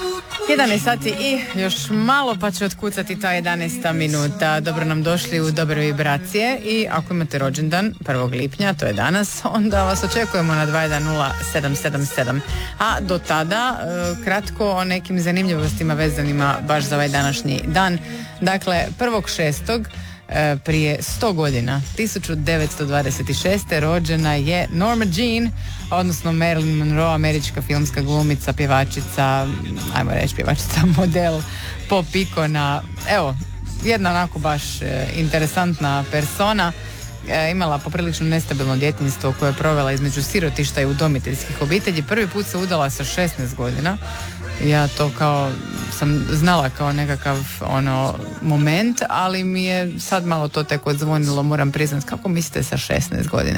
11 sati i još malo pa će otkucati ta 11. minuta. Dobro nam došli u dobre vibracije i ako imate rođendan 1. lipnja, to je danas, onda vas očekujemo na 210-777. A do tada kratko o nekim zanimljivostima vezanima baš za ovaj današnji dan. Dakle, 1.6. prije 100 godina, 1926. rođena je Norma Jean, odnosno Marilyn Monroe, američka filmska glumica, pjevačica, ajmo reći pjevačica, model, pop ikona, evo, jedna onako baš interesantna persona. Imala poprilično nestabilno djetinjstvo koje je provela između sirotišta i udomiteljskih obitelji. Prvi put se udala sa 16 godina. Ja to kao sam znala kao nekakav moment, ali mi je sad malo to tek odzvonilo, moram priznati. Kako mislite sa 16 godina?